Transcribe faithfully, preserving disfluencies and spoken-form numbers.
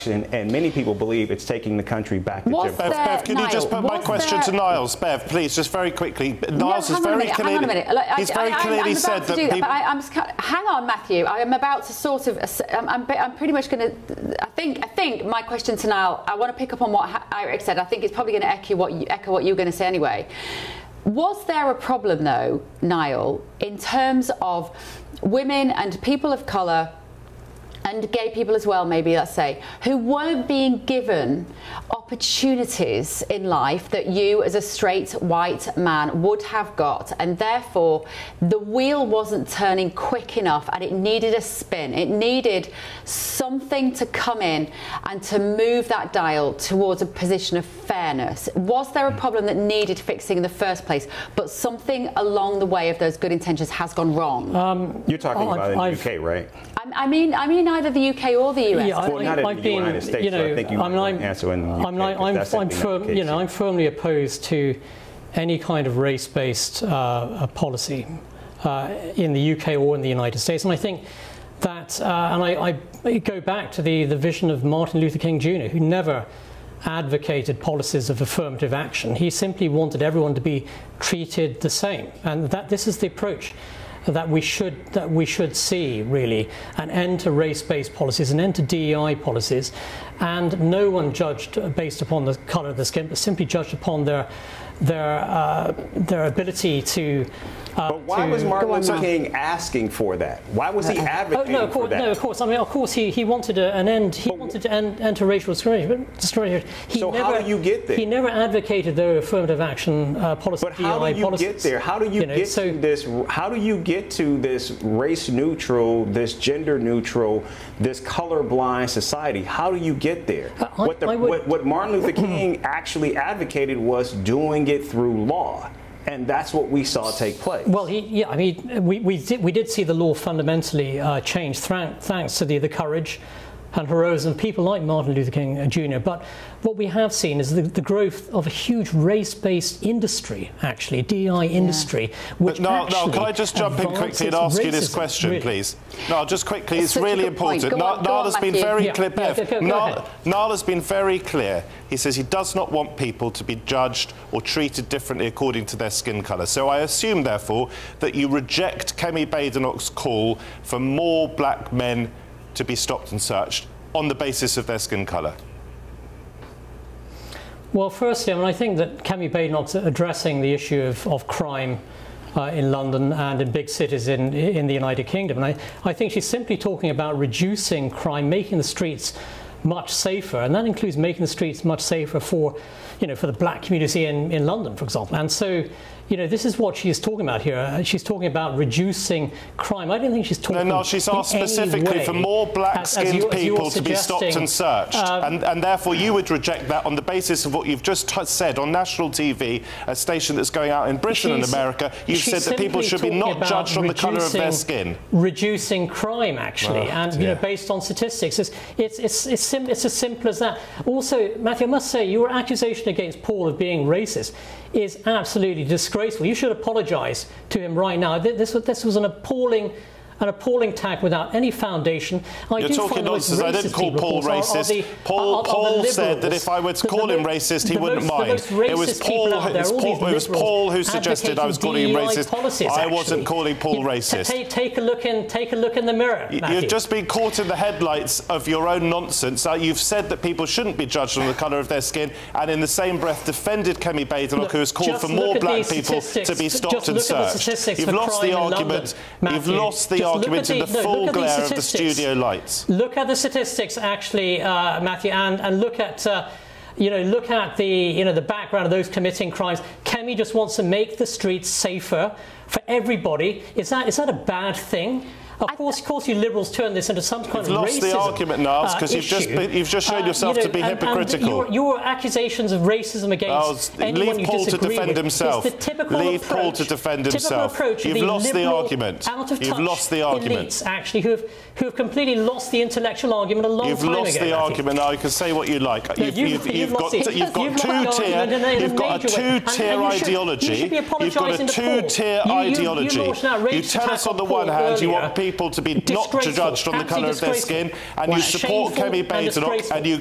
and many people believe it's taking the country back to Was Jim. there, Bev, Bev, can Niall, you just put my question there... to Niles? Bev, please, just very quickly. Niles no, has very minute, clearly, Look, he's I, very I, clearly I'm said about that, to do that, people... but I, I'm just, hang on, Matthew. I am about to sort of. I'm, I'm, I'm pretty much going to. I think. I think my question to Niall. I want to pick up on what Eric said. I think it's probably going to echo what you, echo what you're going to say anyway. Was there a problem, though, Niall, in terms of women and people of colour, and gay people as well, maybe, let's say, who weren't being given opportunities in life that you as a straight white man would have got, and therefore the wheel wasn't turning quick enough and it needed a spin. It needed something to come in and to move that dial towards a position of fairness. Was there a problem that needed fixing in the first place, but something along the way of those good intentions has gone wrong? Um, You're talking I've, about in the I've, U K, right? I, I mean, I mean either the U K or the U S. Yeah, well, I, not in I've the been, United States, you know, so I think you I mean, I'm, answer in the U K. I'm, like, I'm, I'm, firm, you know, I'm firmly opposed to any kind of race-based uh, policy uh, in the U K or in the United States, and I think that, uh, and I, I go back to the the vision of Martin Luther King Junior, who never advocated policies of affirmative action. He simply wanted everyone to be treated the same, and that this is the approach that we should that we should see, really, an end to race-based policies, an end to D E I policies, and no one judged based upon the colour of the skin, but simply judged upon their their uh, their ability to. Uh, but why to, was Martin Luther King asking for that? Why was he advocating oh, no, of course, for that? No, of course. I mean, of course, he, he wanted a, an end. He but, wanted to end, end to racial discrimination. He so never, how do you get there? He never advocated the affirmative action uh, policy. But how do you policies. get there? How do you, you know, get so, to this? How do you get to this race neutral, this gender neutral, this colorblind society? How do you get there? Uh, I, what, the, I would, what, what Martin Luther King actually advocated was doing it through law. And that's what we saw take place. Well, he, yeah, I mean, we, we, did, we did see the law fundamentally uh, change thanks to the, the courage and heroism of people like Martin Luther King Junior But what we have seen is the, the growth of a huge race-based industry, actually, D E I industry, yeah. which but no, actually no, can I just jump in quickly and ask you this question, really. please? No, just quickly, it's, it's really important. Niall has been very yeah, clear. yeah, Bev, go, go Niall, Niall has been very clear. He says he does not want people to be judged or treated differently according to their skin colour. So I assume, therefore, that you reject Kemi Badenoch's call for more black men to be stopped and searched on the basis of their skin colour. Well, firstly, I mean, I think that Kemi Badenoch's addressing the issue of, of crime uh, in London and in big cities in, in the United Kingdom. And I, I think she's simply talking about reducing crime, making the streets much safer, and that includes making the streets much safer for, you know, for the black community in, in London, for example. And so, you know, this is what she's talking about here. She's talking about reducing crime. I don't think she's talking. No, no, she's asked specifically for more black-skinned people to be stopped and searched, um, and, and therefore you would reject that on the basis of what you've just said on national T V, a station that's going out in Britain and America. You've said that people should be not judged on the colour of their skin. Reducing crime, actually, oh, and you yeah. know, based on statistics, it's it's it's it's, sim it's as simple as that. Also, Matthew, I must say, your accusation against Paul of being racist is absolutely disgraceful. You should apologise to him right now. This was, this was an appalling, an appalling tag without any foundation. I You're do talking nonsense. I didn't call Paul racist. Are, are the, Paul, are, are Paul said that if I were to call him racist, he wouldn't mind. It was Paul, it was Paul, it was Paul who suggested I was calling him racist. Policies, I wasn't calling Paul you, racist. Take, take a look in. Take a look in the mirror. Matthew. You've just been caught in the headlights of your own nonsense. Uh, you've said that people shouldn't be judged on the colour of their skin, and in the same breath defended Kemi Badenoch, who has called for more black people to be stopped and searched. You've lost the argument. You've lost the argument in the full full glare of the studio lights. Look at the statistics, actually, uh, Matthew, and, and look at, uh, you know, look at the, you know, the background of those committing crimes. Kemi just wants to make the streets safer for everybody. Is that is that a bad thing? Of course, of course, you Liberals turn this into some kind you've of racism. You've lost the argument, Niles, because uh, you've just you've just shown yourself uh, you know, to be and, hypocritical. And your, your accusations of racism against oh, anyone leave Paul you disagree to defend with himself. Is the typical leave approach, Paul to defend himself. You've the lost the argument. Out of you've touch lost the argument. Elites, actually, who have who have completely lost the intellectual argument a long you've time ago. You've lost the argument. Now you can say what you like. No, you've, you've, you've, you've, you've got you've you've got you've two tier. In a, in you've got a two-tier ideology. You should be you've got a two-tier ideology. You, you, you, you tell us on the one hand you want people people to be not judged on the colour of their skin, and you support Kemi Badenoch, and you